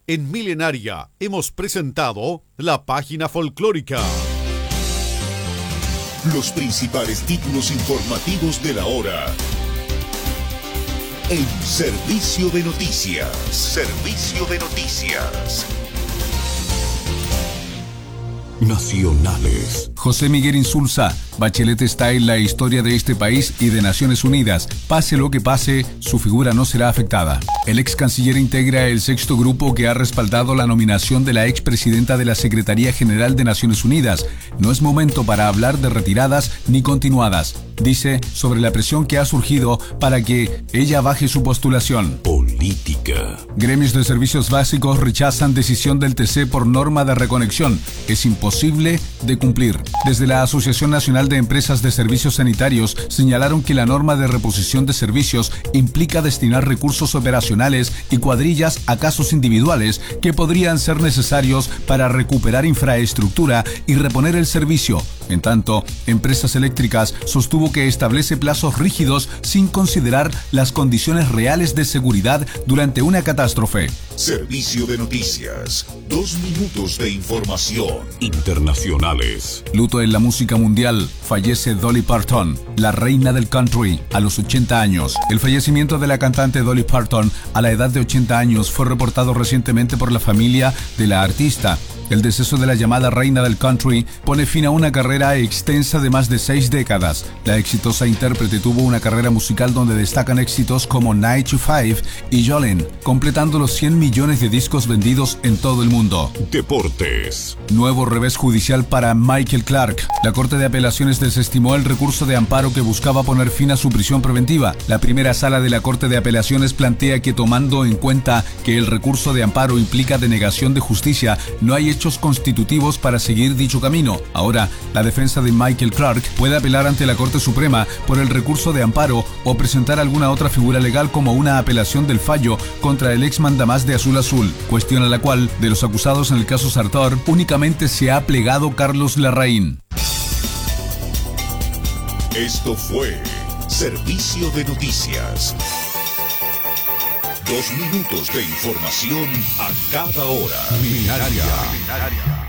En Milenaria hemos presentado la página folclórica. Los principales títulos informativos de la hora. En Servicio de Noticias. Servicio de Noticias. Nacionales. José Miguel Insulza: Bachelet está en la historia de este país y de Naciones Unidas. Pase lo que pase, su figura no será afectada. El ex canciller integra el sexto grupo que ha respaldado la nominación de la expresidenta de la Secretaría General de Naciones Unidas. No es momento para hablar de retiradas ni continuadas, dice, sobre la presión que ha surgido para que ella baje su postulación. Política. Gremios de servicios básicos rechazan decisión del TC por norma de reconexión. Es imposible de cumplir. Desde la Asociación Nacional de Empresas de Servicios Sanitarios señalaron que la norma de reposición de servicios implica destinar recursos operacionales y cuadrillas a casos individuales que podrían ser necesarios para recuperar infraestructura y reponer el servicio. En tanto, Empresas Eléctricas sostuvo que establece plazos rígidos sin considerar las condiciones reales de seguridad durante una catástrofe. Servicio de Noticias. 2 minutos de información. Internacionales. Luto en la música mundial. Fallece Dolly Parton, la reina del country, a los 80 años. El fallecimiento de la cantante Dolly Parton a la edad de 80 años fue reportado recientemente por la familia de la artista. El deceso de la llamada reina del country pone fin a una carrera extensa de más de 6 décadas. La exitosa intérprete tuvo una carrera musical donde destacan éxitos como 9 to 5 y Jolene, completando los 100 millones de discos vendidos en todo el mundo. Deportes. Nuevo revés judicial para Michael Clark. La Corte de Apelaciones desestimó el recurso de amparo que buscaba poner fin a su prisión preventiva. La primera sala de la Corte de Apelaciones plantea que, tomando en cuenta que el recurso de amparo implica denegación de justicia, no hay hechos constitutivos para seguir dicho camino. Ahora, la defensa de Michael Clark puede apelar ante la Corte Suprema por el recurso de amparo o presentar alguna otra figura legal como una apelación del fallo contra el ex mandamás de Azul Azul, cuestión a la cual, de los acusados en el caso Sartor, únicamente se ha plegado Carlos Larraín. Esto fue Servicio de Noticias. 2 minutos de información a cada hora. Milenaria.